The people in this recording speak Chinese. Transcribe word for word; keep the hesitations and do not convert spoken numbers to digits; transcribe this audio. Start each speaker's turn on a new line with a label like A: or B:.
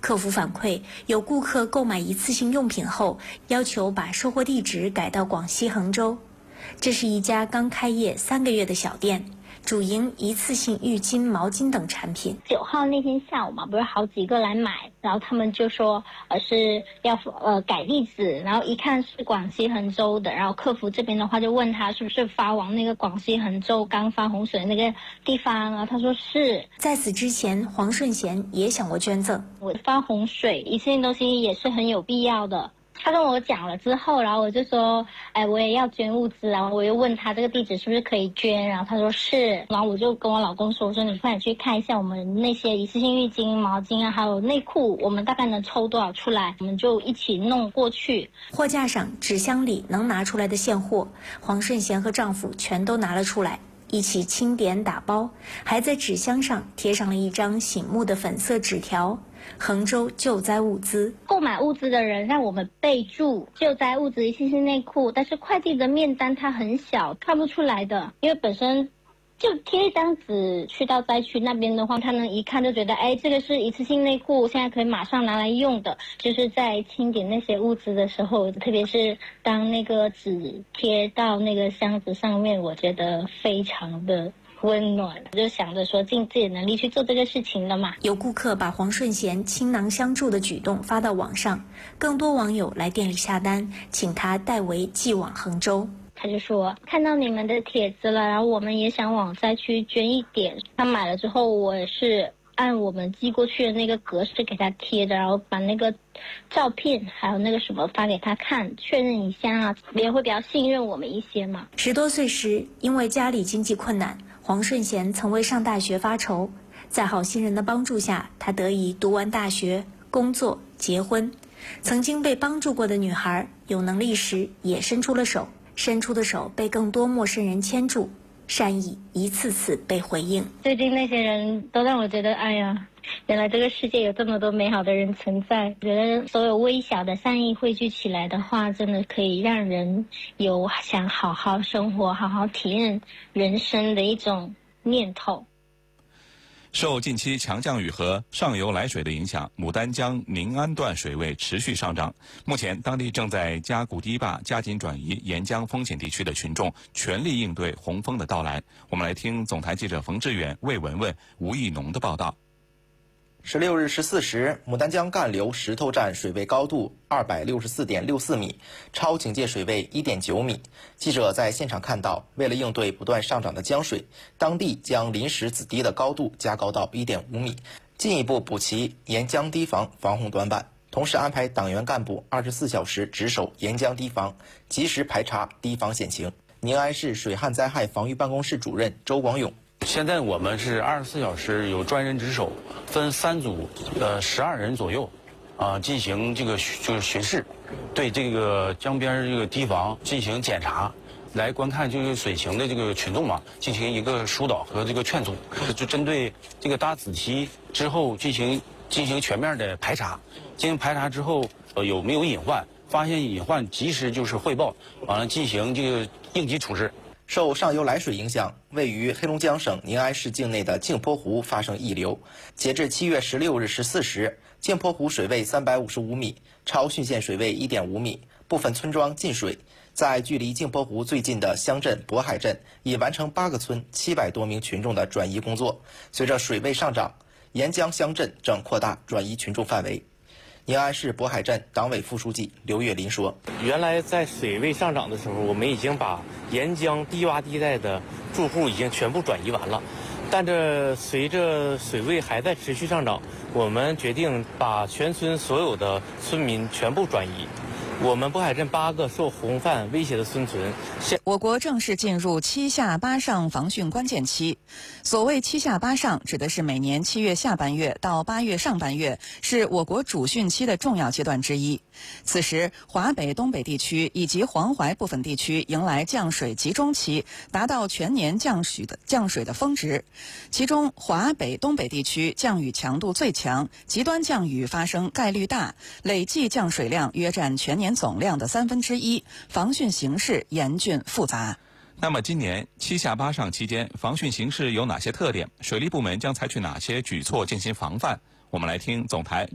A: 客服反馈，有顾客购买一次性用品后，要求把收货地址改到广西衡州。这是一家刚开业三个月的小店，主营一次性浴巾、毛巾等产品。
B: 九号那天下午嘛，不是好几个来买，然后他们就说呃是要呃改地址，然后一看是广西衡州的，然后客服这边的话就问他是不是发往那个广西衡州刚发洪水那个地方，然后他说是。
A: 在此之前，黄顺贤也想过捐赠。
B: 我发洪水，一次性东西也是很有必要的。他跟我讲了之后，然后我就说，哎，我也要捐物资，然后我又问他这个地址是不是可以捐，然后他说是，然后我就跟我老公说，我说你快点去看一下我们那些一次性浴巾、毛巾啊，还有内裤，我们大概能抽多少出来，我们就一起弄过去。
A: 货架上纸箱里能拿出来的现货，黄顺贤和丈夫全都拿了出来，一起清点打包，还在纸箱上贴上了一张醒目的粉色纸条。衡州救灾物资，
B: 购买物资的人让我们备注救灾物资一次性内裤，但是快递的面单它很小，看不出来的，因为本身就贴一张纸去到灾区那边的话，他能一看就觉得，哎，这个是一次性内裤，现在可以马上拿来用的。就是在清点那些物资的时候，特别是当那个纸贴到那个箱子上面，我觉得非常的温暖，就想着说尽自己的能力去做这个事情了嘛。
A: 有顾客把黄顺贤倾囊相助的举动发到网上，更多网友来店里下单，请他代为寄往衡州。
B: 他就说看到你们的帖子了，然后我们也想往灾区捐一点。他买了之后，我也是按我们寄过去的那个格式给他贴的，然后把那个照片还有那个什么发给他看，确认一下啊，别人会比较信任我们一些嘛。
A: 十多岁时，因为家里经济困难，黄顺贤曾为上大学发愁，在好心人的帮助下，他得以读完大学、工作、结婚。曾经被帮助过的女孩，有能力时也伸出了手，伸出的手被更多陌生人牵住，善意一次次被回应。
B: 最近那些人都让我觉得，哎呀，原来这个世界有这么多美好的人存在。觉得所有微小的善意汇聚起来的话，真的可以让人有想好好生活、好好体验人生的一种念头。
C: 受近期强降雨和上游来水的影响，牡丹江宁安段水位持续上涨。目前，当地正在加固堤坝，加紧转移沿江风险地区的群众，全力应对洪峰的到来。我们来听总台记者冯志远、魏文文、吴义农的报道。
D: 十六日十四时，牡丹江干流石头站水位高度二百六十四点六四米，超警戒水位一点九米。记者在现场看到，为了应对不断上涨的江水，当地将临时子堤的高度加高到一点五米，进一步补齐沿江堤防防洪短板。同时安排党员干部二十四小时值守沿江堤防，及时排查堤防险情。宁安市水旱灾害防御办公室主任周广勇。
E: 现在我们是二十四小时有专人值守，分三组，呃，十二人左右，啊，进行这个就是巡视，对这个江边这个堤防进行检查，来观看这个水情的这个群众嘛，进行一个疏导和这个劝阻，就针对这个搭子堤之后进行进行全面的排查，进行排查之后，呃，有没有隐患，发现隐患及时就是汇报，完了进行这个应急处置。
D: 受上游来水影响，位于黑龙江省宁安市境内的镜泊湖发生溢流。截至七月十六日十四时，镜泊湖水位三百五十五米，超汛线水位一点五米，部分村庄进水。在距离镜泊湖最近的乡镇渤海镇，已完成八个村七百多名群众的转移工作。随着水位上涨，沿江乡镇正扩大转移群众范围。宁安市渤海镇党委副书记刘月林说：“
F: 原来在水位上涨的时候，我们已经把沿江低洼地带的住户已经全部转移完了，但这随着水位还在持续上涨，我们决定把全村所有的村民全部转移。我们渤海镇八个受洪泛威胁的村村，
G: 我国正式进入七下八上防汛关键期。所谓七下八上，指的是每年七月下半月到八月上半月是我国主汛期的重要阶段之一。此时，华北、东北地区以及黄淮部分地区迎来降水集中期，达到全年降水的降水的峰值。其中，华北、东北地区降雨强度最强，极端降雨发生概率大，累计降水量约占全年总量的三分之一，防汛形势严峻复杂。
C: 那么今年七下八上期间，防汛形势有哪些特点？水利部门将采取哪些举措进行防范？我们来听总台